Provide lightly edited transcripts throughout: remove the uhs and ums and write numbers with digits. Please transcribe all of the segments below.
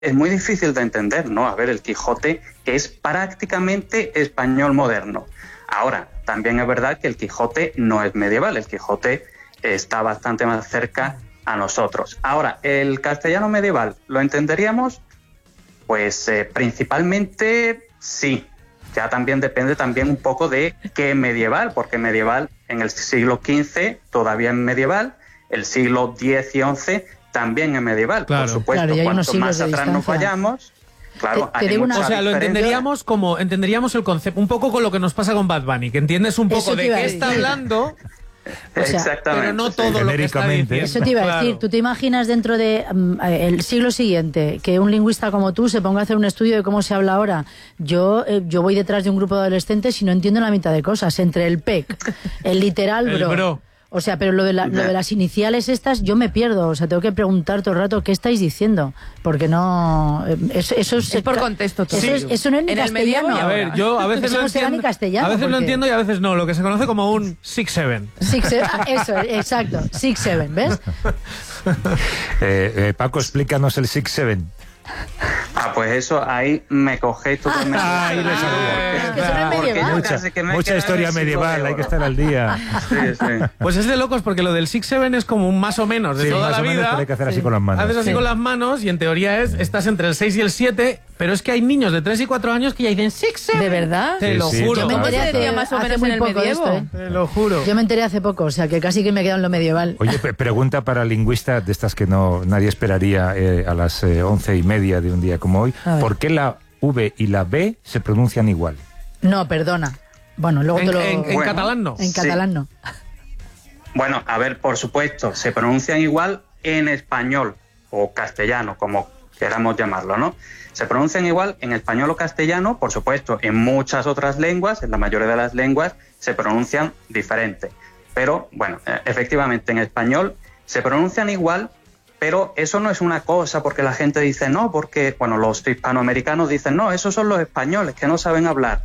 es muy difícil de entender, ¿no? A ver, el Quijote es prácticamente español moderno. Ahora, también es verdad que el Quijote no es medieval, el Quijote está bastante más cerca a nosotros. Ahora, ¿el castellano medieval lo entenderíamos? Pues principalmente sí. Ya también depende también un poco de qué medieval, porque medieval en el siglo XV todavía es medieval, el siglo X y XI también es medieval, claro. Por supuesto, claro, cuanto más atrás nos vayamos, claro, o sea, lo entenderíamos el concepto, un poco con lo que nos pasa con Bad Bunny, que entiendes un poco de qué está hablando. O sea, exactamente, pero no todo lo que está diciendo. Eso te iba a decir. ¿Tú te imaginas dentro de el siglo siguiente que un lingüista como tú se ponga a hacer un estudio de cómo se habla ahora? Yo voy detrás de un grupo de adolescentes y no entiendo la mitad de cosas. Entre el PEC, el literal bro. O sea, pero lo de las iniciales estas, yo me pierdo. O sea, tengo que preguntar todo el rato qué estáis diciendo. Porque no... Eso es por contexto. Eso no es ni castellano. A ver, yo a veces lo entiendo. A veces lo entiendo y a veces no. Lo que se conoce como un 6-7. Eso, exacto. 6-7, ¿ves? Paco, explícanos el 6-7. Pues eso, ahí me cogéis totalmente. Es que eso no es medieval. Mucha historia medieval, hay que estar al día. Sí. Pues es de locos, porque lo del 6-7 es como un más o menos de toda la vida. Hay que hacer así con las manos. Haces así con las manos y en teoría estás entre el 6 y el 7, pero es que hay niños de 3 y 4 años que ya dicen 6-7. ¿De verdad? Te lo juro. Yo me enteré hace más o menos muy en el poco medievo. esto, Te lo juro. Yo me enteré hace poco, o sea, que casi que me he quedado en lo medieval. Oye, pregunta para lingüista de estas que nadie esperaría a las 11:30 de un día como hoy. ¿Por qué la V y la B se pronuncian igual? No, perdona. Bueno, luego te lo... En catalán no. En catalán no. Bueno, a ver, por supuesto, se pronuncian igual en español o castellano, como queramos llamarlo, ¿no? Se pronuncian igual en español o castellano, por supuesto, en muchas otras lenguas, en la mayoría de las lenguas, se pronuncian diferente. Pero, bueno, efectivamente, en español se pronuncian igual, pero eso no es una cosa porque la gente dice no, porque, bueno, los hispanoamericanos dicen no, esos son los españoles que no saben hablar.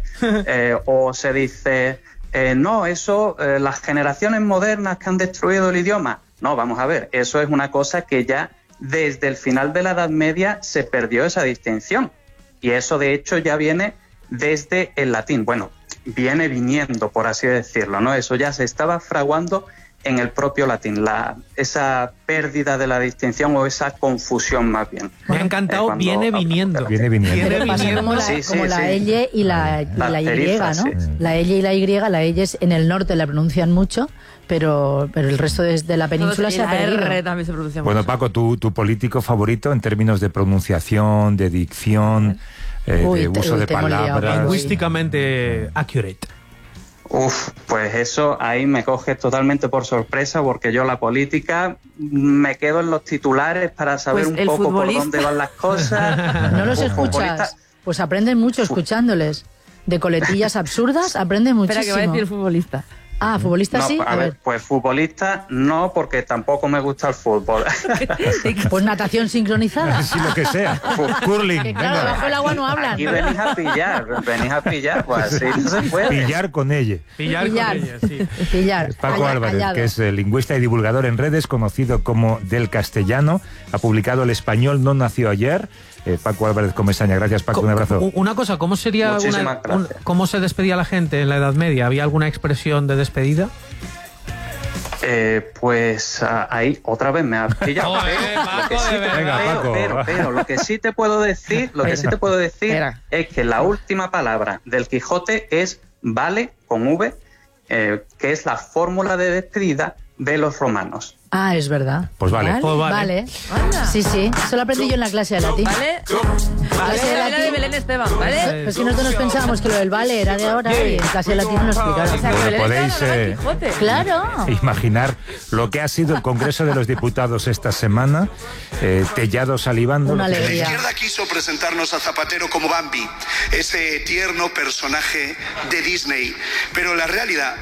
O se dice, no, eso, las generaciones modernas que han destruido el idioma. No, vamos a ver, eso es una cosa que ya desde el final de la Edad Media se perdió esa distinción. Y eso, de hecho, ya viene desde el latín. Bueno, viene viniendo, por así decirlo, ¿no? Eso ya se estaba fraguando en el propio latín, esa pérdida de la distinción o esa confusión más bien. Me ha encantado, viene viniendo. Pero pasa como la L y la Y, ¿no? Sí. La L y la Y, la L en el norte la pronuncian mucho, pero el resto de la península se ha perdido. R también se pronuncia bueno, mucho. Paco, tu político favorito en términos de pronunciación, de dicción, de uso de palabras... Lingüísticamente accurate. Pues eso ahí me coge totalmente por sorpresa, porque yo la política me quedo en los titulares para saber pues un poco por dónde van las cosas. ¿No los escuchas? Pues aprenden mucho escuchándoles. De coletillas absurdas aprenden muchísimo. Espera, que va a decir el futbolista. Ah, futbolista no, sí. A ver, pues futbolista no, porque tampoco me gusta el fútbol. Pues natación sincronizada. Sí, lo que sea. Curling. Que claro, debajo del agua no hablan. Aquí venís a pillar, pues así no se puede. Pillar con ella. Pillar con ella, sí. Pillar. Paco Álvarez, que es lingüista y divulgador en redes, conocido como Del Castellano, ha publicado El español no nació ayer. Paco Álvarez Comesaña, gracias Paco, un abrazo. Una cosa, ¿cómo sería cómo se despedía la gente en la Edad Media? ¿Había alguna expresión de despedida? Pues ahí otra vez me has pillado. Pero lo que sí te puedo decir, es que la última palabra del Quijote es vale con V, que es la fórmula de despedida de los romanos. Ah, es verdad. Pues vale. Vale. Sí, eso lo aprendí yo en la clase de latín. ¿Vale? La de Belén Esteban, ¿vale? Pero es que nosotros nos pensábamos que lo del vale era de ahora y en clase de latín nos explicaron. O sea, que Belén podéis Esteban claro. imaginar lo que ha sido el Congreso de los Diputados esta semana. Tellado salivando. Una La alegría. izquierda quiso presentarnos a Zapatero como Bambi, ese tierno personaje de Disney. Pero la realidad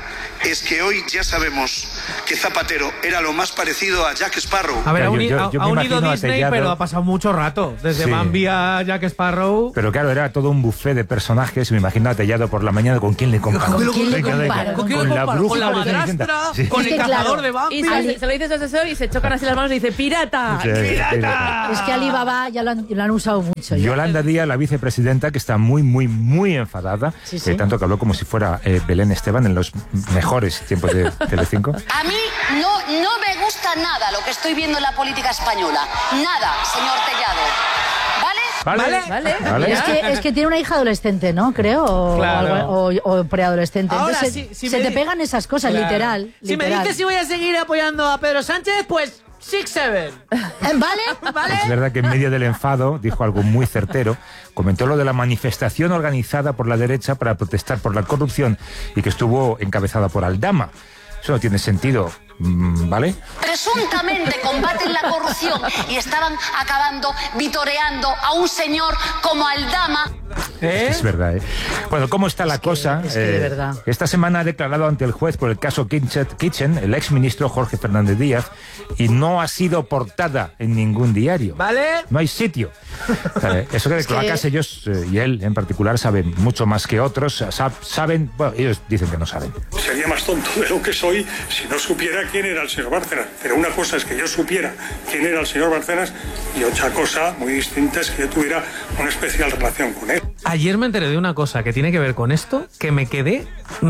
es que hoy ya sabemos que Zapatero era lo más parecido a Jack Sparrow. A ver, Claro, ha unido Disney, Atellado, pero ha pasado mucho rato. Desde Sí. Bambi a Jack Sparrow. Pero claro, era todo un buffet de personajes. Me imagino Atellado por la mañana. ¿Con quién le comparo? ¿Con quién le Venga, venga. comparo? ¿Con quién le Con la comparo? bruja Con la de Cenicienta. madrastra, Sí. con Es el que, cazador claro, de Bambi. Y se lo dice a su asesor y se chocan así las manos y dice ¡pirata! Sí, ¡Pirata! Es que Alibaba ya lo han usado mucho. ya. Yolanda Díaz, la vicepresidenta, que está muy, muy, muy enfadada, Sí, sí. tanto que habló como si fuera Belén Esteban en los mejores tiempos de Telecinco. A mí no me gusta nada lo que estoy viendo en la política española. Nada, señor Tellado. ¿Vale? Vale. Es que tiene una hija adolescente, ¿no? Creo. O, Claro. o preadolescente. Ahora, Entonces, si se me te di- pegan esas cosas, Claro. literal. Si me literal. dices si voy a seguir apoyando a Pedro Sánchez, pues 6-7. ¿Vale? Es verdad que en medio del enfado dijo algo muy certero. Comentó lo de la manifestación organizada por la derecha para protestar por la corrupción y que estuvo encabezada por Aldama. Eso no tiene sentido, ¿vale? Presuntamente combaten la corrupción y estaban acabando vitoreando a un señor como Aldama. Es verdad, ¿eh? Bueno, ¿cómo está la cosa? es que de verdad. Esta semana ha declarado ante el juez por el caso Kitchen el exministro Jorge Fernández Díaz y no ha sido portada en ningún diario. ¿Vale? No hay sitio. Eso que de cloacas ellos, y él en particular, saben mucho más que otros. Saben, bueno, ellos dicen que no saben. Sería más tonto de lo que soy si no supiera quién era el señor Bárcenas. Pero una cosa es que yo supiera quién era el señor Bárcenas y otra cosa muy distinta es que yo tuviera una especial relación con él. Ayer me enteré de una cosa que tiene que ver con esto, que me quedé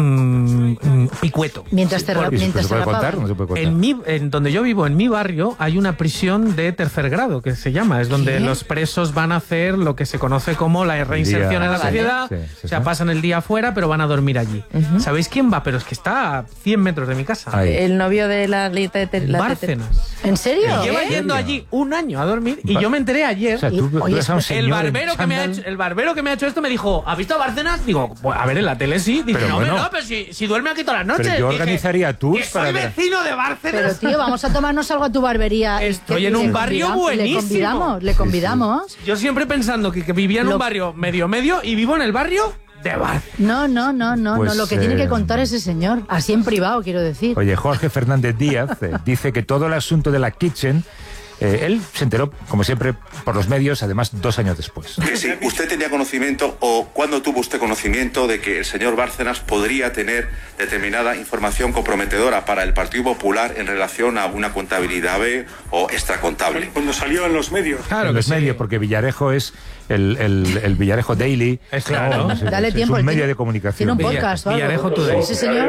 picueto. Mientras te ¿Y se mientras te puede rapaba. contar? No se puede contar. En donde yo vivo, en mi barrio, hay una prisión de tercer grado, que se llama. Es donde ¿Qué? los presos van a hacer lo que se conoce como la reinserción en la Vale. sociedad. Sí, O sea, pasan el día afuera, pero van a dormir allí. ¿Sabéis quién va? Pero es que está a 100 metros de mi casa. Ahí. El novio de la Bárcenas. ¿En serio? Lleva ¿En yendo serio? allí un año a dormir y yo me enteré ayer. O sea, tú Oye, ves a un el señor El en barbero, que me ha chándal. hecho, el barbero que me ha hecho esto me dijo, ¿has visto a Bárcenas? Digo, pues, a ver, en la tele sí. Dice, Pero no, bueno. no, pero si duerme aquí todas las noches. Pero yo Dije, organizaría tours que para soy ver. vecino de Bárcenas. Pero tío, vamos a tomarnos algo a tu barbería. Estoy en un barrio buenísimo. Le convidamos. Yo siempre pensando que vivía en Lo- un barrio medio y vivo en el barrio de Bárcenas. No, Pues, lo que tiene que contar ese señor. Así en privado, quiero decir. Oye, Jorge Fernández Díaz dice que todo el asunto de la Kitchen, él se enteró, como siempre, por los medios, además 2 años después. Que si usted tenía conocimiento o cuándo tuvo usted conocimiento de que el señor Bárcenas podría tener determinada información comprometedora para el Partido Popular en relación a una contabilidad B o extracontable. Cuando salió en los medios. Claro en que los sí. medios, porque Villarejo es el Villarejo Daily. Es claro. Es Dale es tiempo. un él medio tiene- de comunicación. Tiene un Villa- podcast o algo. Villarejo Today. Ese señor.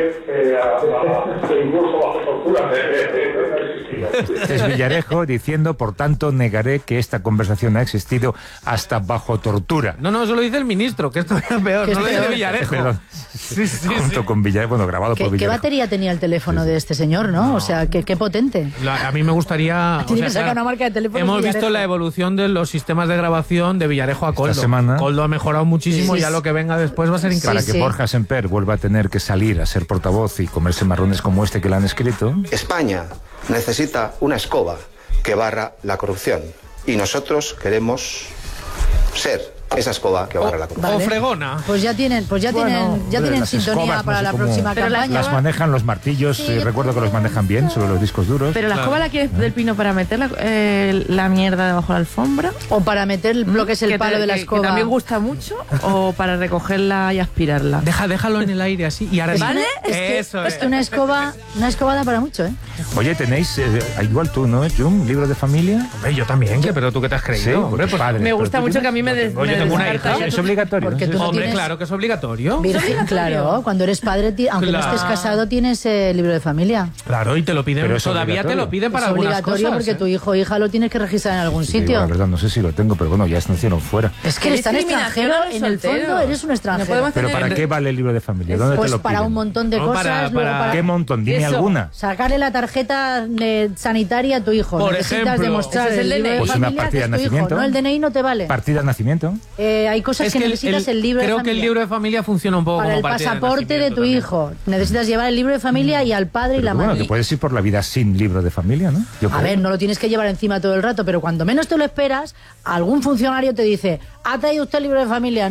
Es Villarejo diciendo, por tanto, negaré que esta conversación ha existido hasta bajo tortura. No, eso lo dice el ministro, que esto es peor. Que es No lo dice peor. Villarejo. Perdón. Sí, sí, Junto sí. con Villarejo, bueno, grabado por ¿Qué Villarejo. batería tenía el teléfono de este señor, no? O sea, qué potente. A mí me gustaría... Tiene que sacar una marca de teléfono Hemos Villarejo. visto la evolución de los sistemas de grabación de Villarejo a Coldo. semana. Coldo ha mejorado muchísimo, Sí, ya sí. lo que venga después va a ser increíble. Para que Borja Semper vuelva a tener que salir a ser portavoz y comerse marrones como este que le han escrito. España necesita una escoba que barra la corrupción y nosotros queremos ser esa escoba que barra la corrupción. O fregona. Pues ya tienen Las sintonía escobas, para no sé la cómo próxima campaña. Las manejan los martillos, recuerdo que los manejan bien sobre los discos duros. Pero la escoba la quieres del pino para meter la mierda debajo de la alfombra. O para meter lo que es el Que palo de la que escoba. también gusta mucho. O para recogerla y aspirarla. Déjalo en el aire así y ahora ¿Vale? sí. Es que una escoba da para mucho, ¿eh? Oye, tenéis, igual tú, ¿no, Jun? ¿Libro de familia? Hombre, yo también, pero tú qué te has creído. Sí, hombre, pues, padre. Me Pero gusta tú mucho tienes- que a mí me Oye, tengo una hija. Es obligatorio. Porque ¿no? tú no hombre, tienes- claro que es obligatorio. Virgen, claro. Cuando eres padre, aunque no estés casado, tienes libro de familia. Claro, y te lo piden, Pero es todavía te obligatorio. lo piden para Es algunas obligatorio cosas. porque tu hijo o hija lo tienes que registrar en algún Sí, digo, sitio. la verdad, no sé si lo tengo, pero bueno, ya se nacieron fuera. Es que Qué eres tan discriminación extranjero, a los en el fondo solteros. eres un No extranjero. podemos ¿Pero tener- para qué vale el libro de familia? ¿Dónde te Pues lo para piden? un montón de No, cosas. para- luego para- ¿Qué montón? Dime Eso. alguna. Sacarle la tarjeta sanitaria a tu hijo. Por Necesitas ejemplo. demostrar Ese es el el libro de DNI. Pues una familia que partida es de tu hijo. nacimiento. No, el DNI no te vale. ¿Partida de nacimiento? Hay cosas que necesitas el libro de creo familia. que el libro de familia funciona un poco Para como el partida de pasaporte de nacimiento tu también. hijo. Necesitas llevar el libro de familia y al padre y Pero la bueno, madre. que puedes ir por la vida sin libro de familia, ¿no? Yo A creo. ver, no lo tienes que llevar encima todo el rato, pero cuando menos te lo esperas, algún funcionario te dice, ¿ha traído usted el libro de familia, no?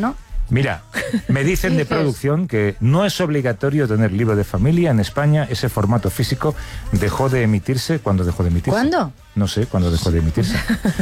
Mira, me dicen de producción que no es obligatorio tener libro de familia en España. Ese formato físico dejó de emitirse. ¿Cuándo dejó de emitirse? ¿Cuándo? No sé, ¿cuándo dejó de emitirse?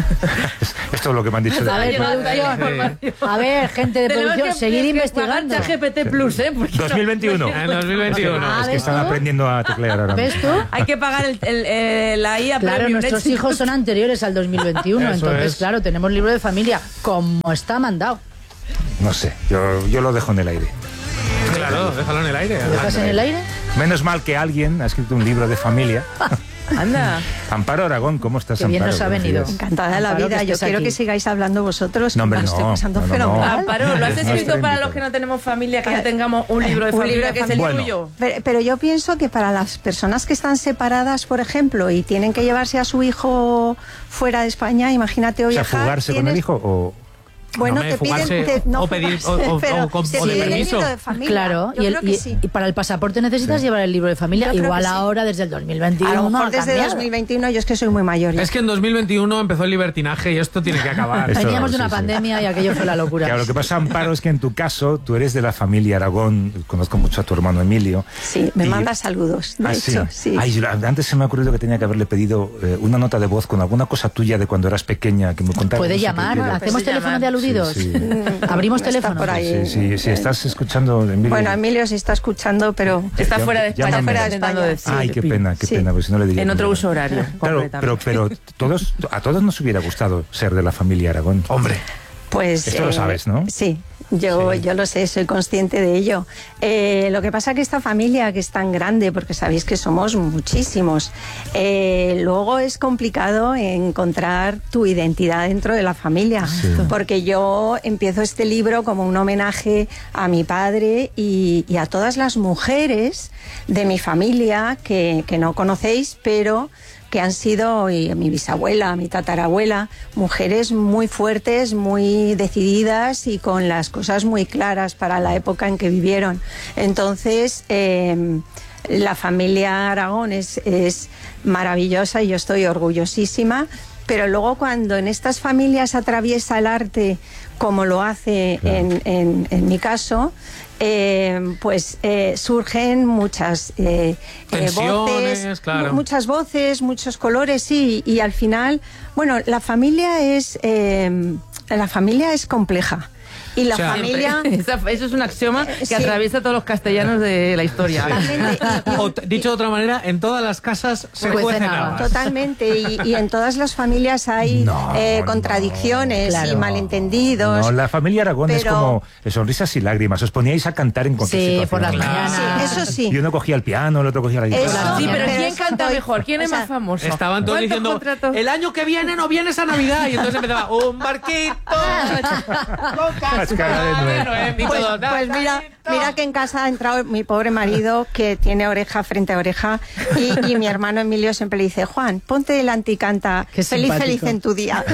Esto es lo que me han dicho. A ver, producción. A ver, gente de producción, seguir investigando. GPT Plus, ¿eh? 2021. En 2021. Es que están aprendiendo a teclear ahora mismo. ¿Ves tú? Hay que pagar la IA. Claro, nuestros hijos son anteriores al 2021, Eso entonces, es. claro, tenemos libro de familia como está mandado. No sé, yo lo dejo en el aire. Claro, déjalo en el aire. ¿Lo dejas en el aire? Menos mal que alguien ha escrito un libro de familia. Anda. Amparo Aragón, ¿cómo estás, Qué bien Amparo? nos ha Buenos venido. días. Encantada de la Amparo, vida. que Yo estés quiero aquí. que sigáis hablando vosotros, No, que hombre, me lo estoy no, pasando no, no. fenomenal. Amparo, ¿lo has escrito estaré para invitado. los que no tenemos familia, que ya tengamos un libro de Un familia libro de que es el familia. tuyo? Pero yo pienso que para las personas que están separadas, por ejemplo, y tienen que llevarse a su hijo fuera de España, imagínate hoy O sea, fugarse con el hijo o... Bueno, No, te piden fugarse no o pedir- fugarse, o pero con- te o de piden el permiso. libro de familia. Claro, Yo y, creo que sí. y para el pasaporte necesitas llevar el libro de familia. Yo creo Igual que sí. ahora, desde el 2021, A lo mejor ha desde cambiado. 2021, yo es que soy muy mayor. ya. Es que en 2021 empezó el libertinaje y esto tiene que acabar. Esto- Veníamos de sí, una sí. pandemia y aquello fue la locura. Claro, lo que pasa, Amparo, es que en tu caso, tú eres de la familia Aragón, conozco mucho a tu hermano Emilio. Sí, me y- manda saludos, de hecho, sí. Ay, antes se me ha ocurrido que tenía que haberle pedido una nota de voz con alguna cosa tuya de cuando eras pequeña, que me contara. Puede no sé llamar, qué quiere. hacemos Puede teléfono llamar. de aludidos. Sí, sí. Abrimos Está teléfono. por ahí. Si estás escuchando, Emilio. Bueno, Emilio sí está escuchando, pero Está fuera de España, llámame. fuera de intentando decir. Ay, qué pena, Sí. porque si no le diría. En otro nada. uso horario. Claro, completamente. pero a todos nos hubiera gustado ser de la familia Aragón. Hombre. pues... Esto lo sabes, ¿no? Sí, yo lo sé, soy consciente de ello. Lo que pasa que esta familia, que es tan grande, porque sabéis que somos muchísimos, luego es complicado encontrar tu identidad dentro de la familia, porque yo empiezo este libro como un homenaje a mi padre y a todas las mujeres de mi familia que no conocéis, pero que han sido mi bisabuela, mi tatarabuela, mujeres muy fuertes, muy decididas y con las cosas muy claras para la época en que vivieron. Entonces, la familia Aragón es maravillosa y yo estoy orgullosísima, pero luego cuando en estas familias atraviesa el arte, como lo hace en mi caso, pues surgen muchas Tensiones, voces, claro. muchas voces, muchos colores, sí, y al final, bueno, la familia es compleja. Y la O sea, familia... Eso es un axioma que Sí. atraviesa a todos los castellanos de la historia. Totalmente. Dicho de otra manera, en todas las casas se cuecen habas. Totalmente, y en todas las familias hay contradicciones claro. y malentendidos. No, la familia Aragón es pero- como sonrisas y lágrimas. Os poníais a cantar en cualquier Sí, situación. por las Claro. mañanas. Sí, eso sí. Y uno cogía el piano, el otro cogía la guitarra. Eso. Sí, pero Pero ¿quién eso canta doy- mejor? ¿Quién es o sea, más famoso? Estaban todos ¿Cuántos diciendo, contratos? el año que viene no vienes a Navidad. Y entonces empezaba, un barquito con Cascada de nuez. y Pues, todo, pues mira que en casa ha entrado mi pobre marido, que tiene oreja frente a oreja, y mi hermano Emilio siempre le dice: Juan, ponte delante y canta Qué feliz, simpático. feliz en tu día.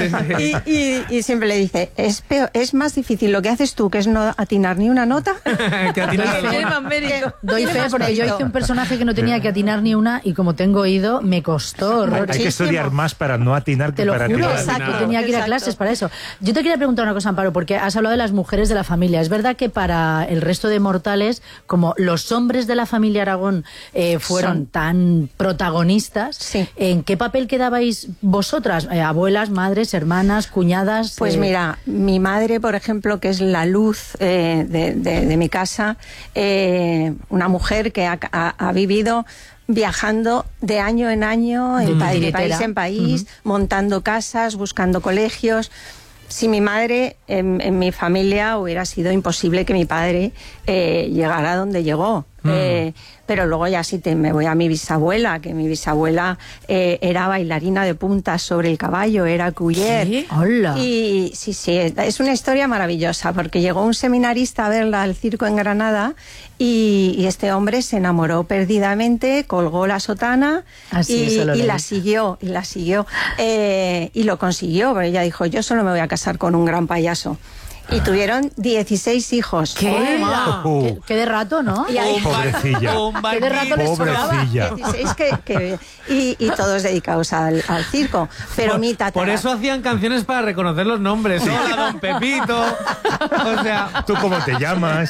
Y siempre le dice: es más difícil lo que haces tú, que es no atinar ni una nota. que atinas al Tiene gol. más mérito. Doy Tiene fe más porque yo mérito. hice un personaje que no tenía que atinar ni una y como tengo oído, me costó horror. Hay que estudiar más para no atinar que Te lo para juro, atinar. exacto, nada. tenía que ir a Exacto. clases para eso. Yo te quería preguntar una cosa, Amparo, porque has hablado de las mujeres de la familia. Es verdad que para el resto de mortales, como los hombres de la familia Aragón fueron Son. tan protagonistas, Sí. ¿en qué papel quedabais vosotras? Abuelas, madres, hermanas, cuñadas. Pues mira, mi madre, por ejemplo, que es la luz de mi casa, una mujer que ha vivido viajando de año en año, de Tiritera. país en país, montando casas, buscando colegios. Si mi madre, en mi familia, hubiera sido imposible que mi padre llegara a donde llegó. Pero luego ya me voy a mi bisabuela, que mi bisabuela era bailarina de puntas sobre el caballo, era cuyer. ¿Sí? ¡Hola! Y sí, es una historia maravillosa, porque llegó un seminarista a verla al circo en Granada y este hombre se enamoró perdidamente, colgó la sotana eso lo y leí. la siguió, y lo consiguió, porque ella dijo: yo solo me voy a casar con un gran payaso. Y tuvieron 16 hijos. ¿Qué? ¿Qué de rato, no? Y ahí, pobrecilla. ¿Qué de rato les sobraba? 16 y todos dedicados al circo. Pero mi tatara... Por eso hacían canciones para reconocer los nombres. Hola, don Pepito. O sea... ¿Tú cómo te llamas?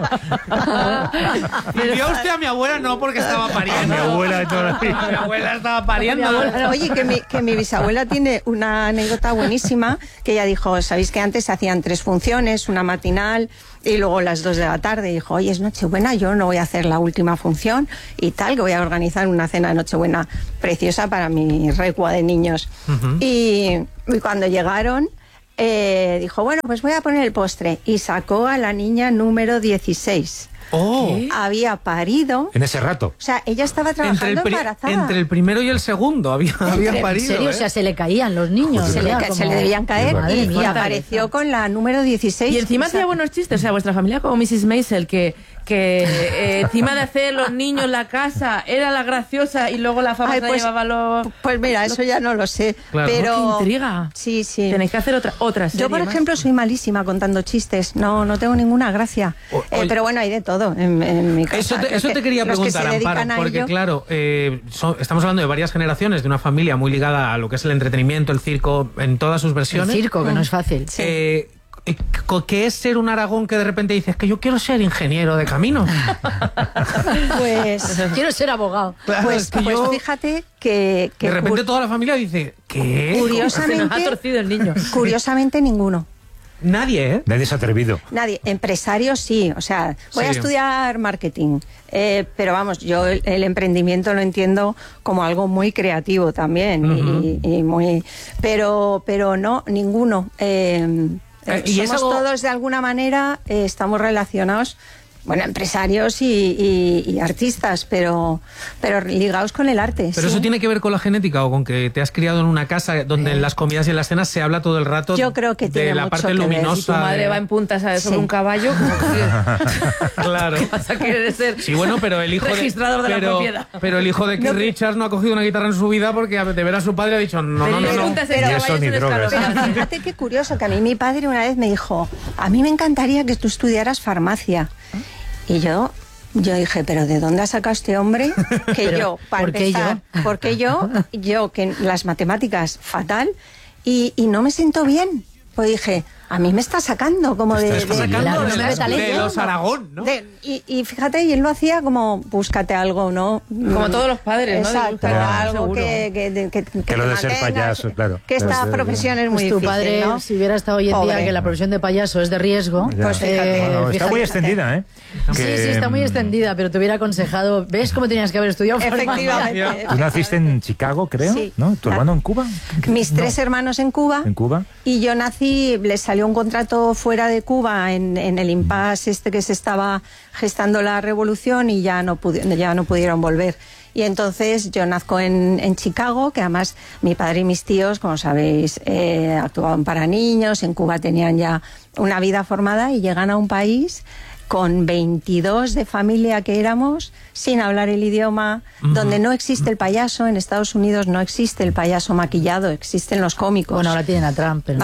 Y vio usted a mi abuela no porque estaba pariendo. Mi abuela todavía. Mi abuela estaba pariendo. Oye, que mi bisabuela tiene una anécdota buenísima, que ella dijo, ¿sabéis que antes se hacían 3 funciones, una matinal y luego las 2 de la tarde? Y dijo, oye, es Nochebuena, yo no voy a hacer la última función y tal, que voy a organizar una cena de Nochebuena preciosa para mi recua de niños. Y cuando llegaron, dijo, bueno, pues voy a poner el postre. Y sacó a la niña número 16. Oh. Había parido. En ese rato. O sea, ella estaba trabajando embarazada. Entre el primero y el segundo había parido. ¿En serio? O sea, se le caían los niños. Se le debían caer y apareció con la número 16. Y encima hacía buenos chistes. O sea, vuestra familia como Mrs. Maisel, que encima de hacer los niños la casa era la graciosa y luego la fama pues, llevaba los... Pues mira, eso ya no lo sé. Claro. Pero... ¡Qué intriga! Sí. Tenéis que hacer otra serie. Yo, por ejemplo, soy malísima contando chistes. No tengo ninguna gracia. Pero bueno, hay de todo en mi casa. Eso te quería preguntar, Amparo, porque claro, estamos hablando de varias generaciones, de una familia muy ligada a lo que es el entretenimiento, el circo, en todas sus versiones. El circo, que no es fácil. ¿Qué es ser un Aragón que de repente dices que yo quiero ser ingeniero de caminos? Pues quiero ser abogado. Claro, pues fíjate que de repente toda la familia dice, ¿qué? Curiosamente, se nos ha torcido el niño. Curiosamente ninguno. Nadie, ¿eh? Nadie se ha atrevido. Nadie. Empresarios sí. O sea, voy a estudiar marketing. Pero vamos, yo el emprendimiento lo entiendo como algo muy creativo también. Y muy... Pero no, ninguno. ¿Y somos todos de alguna manera, estamos relacionados, bueno, empresarios y artistas, pero ligados con el arte. ¿Pero eso tiene que ver con la genética o con que te has criado en una casa donde en las comidas y en las cenas se habla todo el rato? Yo creo que tiene de la mucho parte que ver. luminosa? Si tu madre va en punta, ¿sabes? Sobre un caballo, claro. ¿qué vas a querer ser? Sí, bueno, pero el hijo registrador de la propiedad. Pero el hijo de Keith Richards no ha cogido una guitarra en su vida porque de ver a su padre ha dicho no. Pero fíjate qué curioso, que a mí mi padre una vez me dijo, a mí me encantaría que tú estudiaras farmacia. Y yo dije, ¿pero de dónde ha sacado este hombre? Que yo, para empezar, ¿por qué yo? Yo, que las matemáticas, fatal, y no me siento bien. Pues dije, a mí me está sacando como de los Aragón, ¿no? Y fíjate, y él lo hacía como, búscate algo, ¿no? Como todos los padres, ¿no? Exacto, algo que lo de ser payaso, claro. Que esta profesión es muy difícil, tu padre, ¿no? Si hubiera estado hoy en día que la profesión de payaso es de riesgo, pues fíjate. Está muy extendida, ¿eh? Sí, está muy extendida, pero te hubiera aconsejado, ¿ves cómo tenías que haber estudiado? Efectivamente. Tú naciste en Chicago, creo, sí. ¿no? ¿Tu hermano en Cuba? Mis 3 hermanos en Cuba. ¿En Cuba? Y yo nací, les salió un contrato fuera de Cuba en el impasse que se estaba gestando la revolución y ya no pudieron volver. Y entonces yo nazco en Chicago, que además mi padre y mis tíos, como sabéis, actuaban para niños, en Cuba tenían ya una vida formada y llegan a un país con 22 de familia que éramos, sin hablar el idioma, donde no existe el payaso. En Estados Unidos no existe el payaso maquillado, existen los cómicos. Bueno, ahora tienen a Trump. Pero...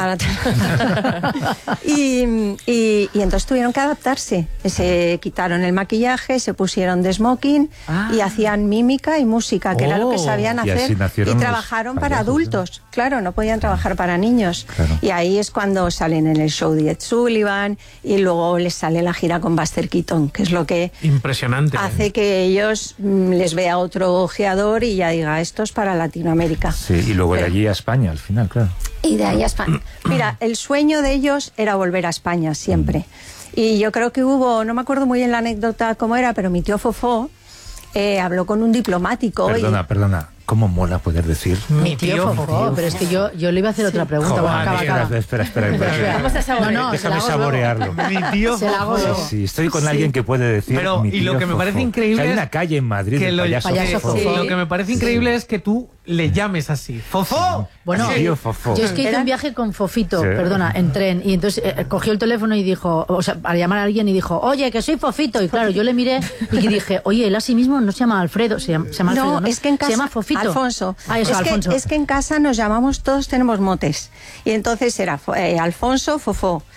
y entonces tuvieron que adaptarse. Se quitaron el maquillaje, se pusieron de smoking y hacían mímica y música, que era lo que sabían hacer. Y trabajaron para adultos. ¿No? Claro, no podían trabajar para niños. Claro. Y ahí es cuando salen en el show de Ed Sullivan y luego les sale la gira con Buster Keaton, que es lo que impresionante hace que ellos les vea otro ojeador y ya diga, esto es para Latinoamérica. Sí, y luego de allí a España al final, claro. Y de ahí a España. Mira, el sueño de ellos era volver a España siempre. Y yo creo que hubo, no me acuerdo muy bien la anécdota cómo era, pero mi tío Fofó habló con un diplomático. Perdona. ¿Cómo mola poder decir? Mi tío Fofó, pero es que yo le iba a hacer otra pregunta. Espera. Vamos a saborear. Déjame saborearlo. Mi tío Fofó. Sí, estoy con alguien que puede decir. Pero, mi tío y lo que me parece increíble hay una calle en Madrid que del payaso Fofó. Lo que me parece increíble es que tú le llames así. ¡Fofó! Bueno, tío Fofó. Yo es que hice un viaje con Fofito, perdona, en tren, y entonces cogió el teléfono y dijo, o sea, para llamar a alguien y dijo, oye, que soy Fofito. Y claro, yo le miré y dije, oye, él a sí mismo no se llama Alfredo, se llama Alfredo, ¿no? Es que en casa, se llama Fofito. Alfonso. Alfonso. Es que en casa nos llamamos, todos tenemos motes. Y entonces era Alfonso, Fofó.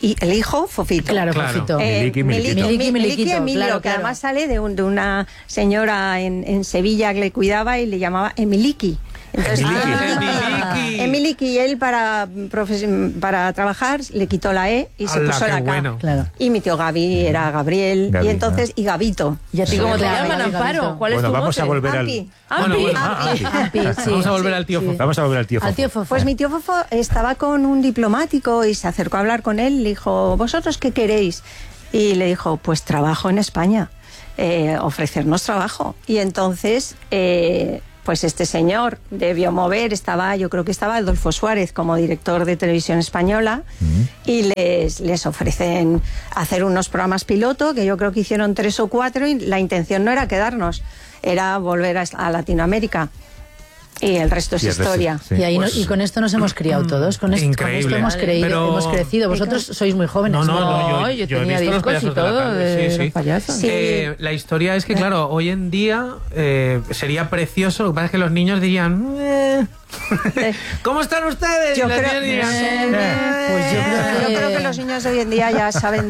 y el hijo Fofito. Claro, Fofito. Miliki Emilio, claro, que además sale de una señora en Sevilla que le cuidaba y le llamaba Emiliki. Entonces, Emiliki, y él para trabajar le quitó la E y se puso la K. Bueno. Claro. Y mi tío Gaby era Gabriel, y entonces, y Gabito. ¿Y a ti cómo te llaman, Amparo? ¿Cuál es tu vamos mote? a volver Ampi. Vamos a volver al tío Fofo. Vamos a volver al tío Fofo. Pues mi tío Fofo estaba con un diplomático y se acercó a hablar con él y le dijo, ¿vosotros qué queréis? Y le dijo, pues trabajo en España, ofrecernos trabajo. Y entonces... pues este señor debió mover, yo creo que estaba Adolfo Suárez como director de Televisión Española, y les ofrecen hacer unos programas piloto, que yo creo que hicieron 3 o 4, y la intención no era quedarnos, era volver a Latinoamérica. Y el resto es historia. Sí. Y con esto nos hemos criado todos. Con esto hemos crecido. Vosotros sois muy jóvenes. No, yo tenía discos y todo de los payasos. La historia es que, claro, hoy en día sería precioso. Lo que pasa es que los niños dirían... ¿Cómo están ustedes? Yo creo que los niños de hoy en día ya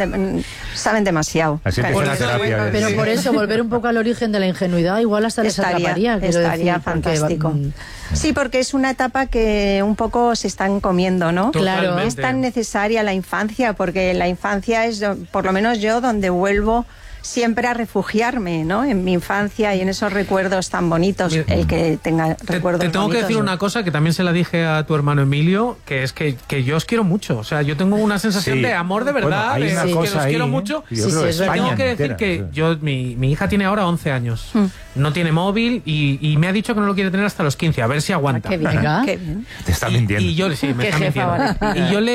saben demasiado. Pero por eso, volver un poco al origen de la ingenuidad, igual hasta les atraparía. Estaría fantástico. Sí, porque es una etapa que un poco se están comiendo, ¿no? Claro. Es tan necesaria la infancia, porque la infancia es, por lo menos yo, donde vuelvo siempre a refugiarme, ¿no? En mi infancia y en esos recuerdos tan bonitos. El que tenga recuerdos Te tengo bonitos, que decir una cosa que también se la dije a tu hermano Emilio, que es que yo os quiero mucho. O sea, yo tengo una sensación de amor de verdad, que os quiero mucho. Tengo que decir que mi hija tiene ahora 11 años. No tiene móvil y me ha dicho que no lo quiere tener hasta los 15. A ver si aguanta. Qué bien. Te está mintiendo. Y yo, me está mintiendo. Y yo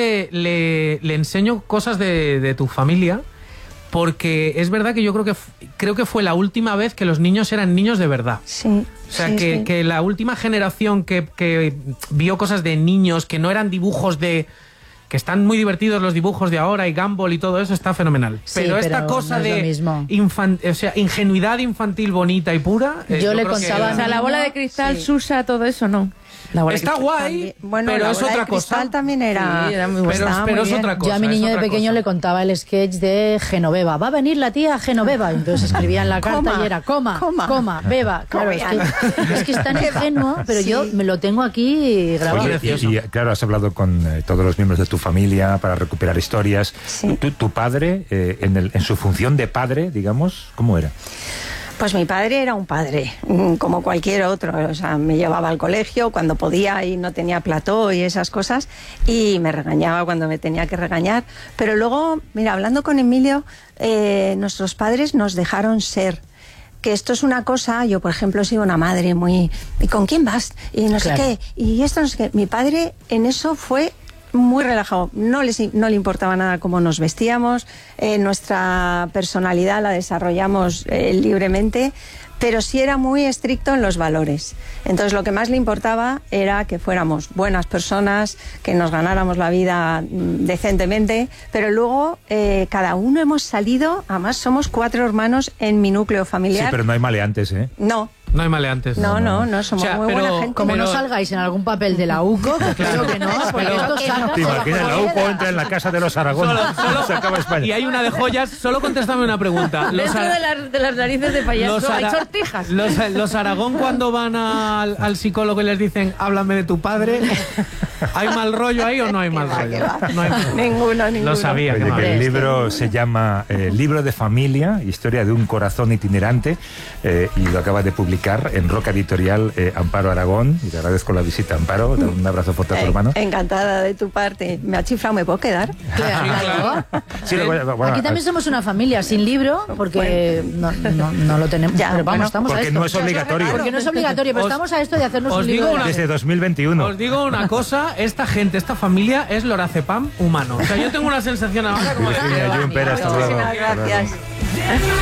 le enseño cosas de tu familia. Porque es verdad que yo creo que fue la última vez que los niños eran niños de verdad. Sí. O sea, que la última generación que vio cosas de niños, que no eran dibujos que están muy divertidos los dibujos de ahora y Gumball y todo eso está fenomenal. Sí, pero esta cosa no es de ingenuidad infantil bonita y pura... Yo le contaba... O sea, la bola de cristal, Susa, todo eso, ¿no? Está guay, pero es otra cosa. También era muy buena. Pero es otra cosa. Yo a mi niño de pequeño le contaba el sketch de Genoveva. Va a venir la tía Genoveva. Entonces escribía en la carta y era coma, beba. Claro, es que es tan ingenuo, pero yo me lo tengo aquí grabado. Oye, y claro, has hablado con todos los miembros de tu familia para recuperar historias. Sí. ¿Tu padre, en su función de padre, digamos, cómo era? Pues mi padre era un padre, como cualquier otro. O sea, me llevaba al colegio cuando podía y no tenía plató y esas cosas, y me regañaba cuando me tenía que regañar. Pero luego, mira, hablando con Emilio, nuestros padres nos dejaron ser. Que esto es una cosa, yo por ejemplo he sido una madre muy... ¿Y con quién vas? Y no sé qué, y esto no sé qué. Mi padre en eso fue... muy relajado, no le importaba nada cómo nos vestíamos, nuestra personalidad la desarrollamos libremente, pero sí era muy estricto en los valores. Entonces lo que más le importaba era que fuéramos buenas personas, que nos ganáramos la vida decentemente, pero luego cada uno hemos salido, además somos 4 hermanos en mi núcleo familiar. Sí, pero no hay maleantes, ¿eh? No hay maleantes. No, somos muy buena gente. Como no salgáis en algún papel de la UCO, que claro que no, porque esto saca... ¿Te imaginas? La UCO entra en la casa de los Aragón. Se acaba España. Y hay una de joyas. Solo contéstame una pregunta. Dentro de las narices de payaso hay sortijas. Los Aragón, cuando van al psicólogo y les dicen háblame de tu padre, ¿hay mal rollo ahí o no hay mal rollo? No hay ninguno. Lo sabía. Oye, que el libro se llama Libro de Familia, historia de un corazón itinerante, y lo acaba de publicar en Roca Editorial Amparo Aragón, y te agradezco la visita, Amparo. Un abrazo fuerte a tu hermano. Encantada de tu parte. Me ha chiflado, ¿me puedo quedar? Claro. Sí, bueno, aquí también somos una familia sin libro, porque no lo tenemos. Ya, pero vamos, estamos porque a esto. no es obligatorio. Porque no es obligatorio, pero estamos a esto de hacernos un libro. Desde 2021. Os digo una cosa, esta familia es lorazepam humano. O sea, yo tengo una sensación ahora como de... Gracias.